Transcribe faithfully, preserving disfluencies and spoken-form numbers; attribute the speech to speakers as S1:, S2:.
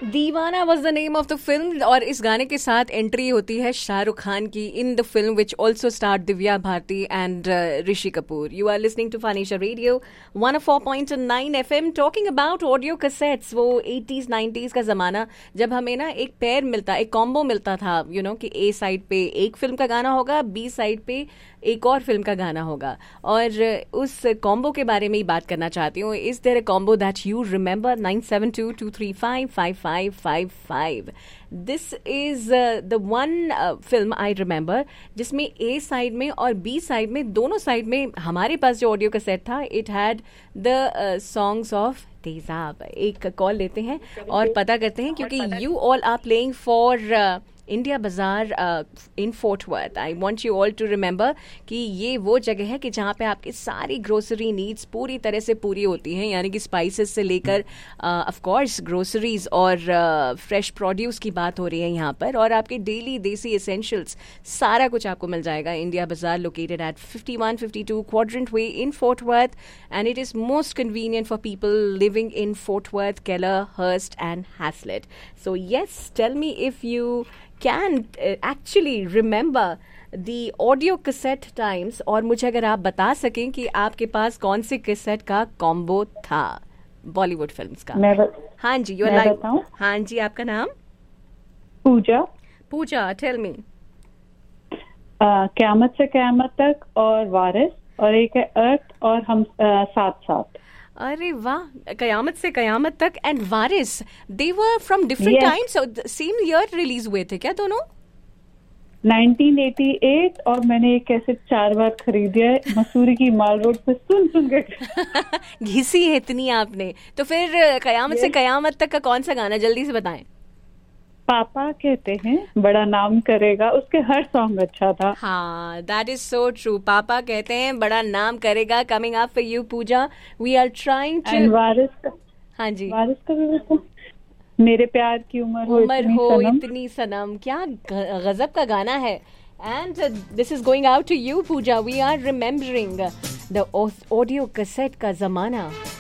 S1: दीवाना was the name of the film और इस गाने के साथ एंट्री होती है शाहरुख खान की in the film which also star Divya Bharti and Rishi Kapoor. You are listening to फानिशा radio one four point nine F am talking about audio cassettes. वो एटीज़ नाइन्टीज़ का जमाना जब हमें ना एक पेयर मिलता, एक कॉम्बो मिलता था, यू you नो know, कि ए साइड पे एक फिल्म का गाना होगा, बी साइड पे एक और फिल्म का गाना होगा. और उस कॉम्बो के बारे में ही बात करना चाहती हूँ. Is there a combo that you remember? Nine seven to to three five five five five five. This is the one film I remember जिसमें ए साइड में और बी साइड में, दोनों साइड में हमारे पास जो ऑडियो कैसेट था, it had the songs of तेजाब. एक कॉल लेते हैं और पता करते हैं, क्योंकि you all are playing for India बाजार इन fort worth. I want you all to remember कि ये वो जगह है कि जहाँ पे आपकी सारी ग्रोसरी नीड्स पूरी तरह से पूरी होती हैं, यानी कि स्पाइसेस से लेकर ऑफ कोर्स ग्रोसरीज और फ्रेश uh, प्रोड्यूस की बात हो रही है यहाँ पर, और आपके डेली देसी एसेंशियल्स सारा कुछ आपको मिल जाएगा. इंडिया बाजार located at fifty one fifty to quadrant way in fort worth and it is most convenient for people living in fort worth, Keller, Hearst and हैसलेट. So yes, tell me if you can uh, actually remember the audio cassette times, और मुझे अगर आप बता सकें कि आपके पास कौन सी cassette का कॉम्बो था बॉलीवुड फिल्म्स का.
S2: मैं
S1: हाँ जी, यू
S2: मैं
S1: लाइक.
S2: बताऊं?
S1: हाँ जी, आपका नाम?
S2: पूजा.
S1: पूजा, टेल मी.
S2: क़यामत से क़यामत तक और वारिस, और एक है अर्थ और हम uh, साथ साथ.
S1: अरे वाह, कयामत से कयामत तक and Waris, they were from different times, same year release हुए थे क्या दोनों?
S2: नाइनटीन एटी एट, और मैंने एक कैसेट चार बार खरीदी है मसूरी की माल रोड पे सुन सुन के.
S1: घिसी है इतनी आपने. तो फिर कयामत से कयामत तक का कौन सा गाना, जल्दी से बताएं.
S2: पापा कहते हैं बड़ा नाम करेगा, उसके हर सॉन्ग अच्छा था.
S1: हाँ, दैट इज सो ट्रू. पापा कहते हैं बड़ा नाम करेगा, coming up for you Puja. We are trying to.
S2: वारिस का,
S1: हाँ जी,
S2: वारिस का भी बता. मेरे प्यार की उम्र हो
S1: उम्र
S2: इतनी
S1: हो
S2: सनम.
S1: इतनी सनम, क्या गजब का गाना है. And this is going out to you Puja. We are remembering the audio cassette का जमाना.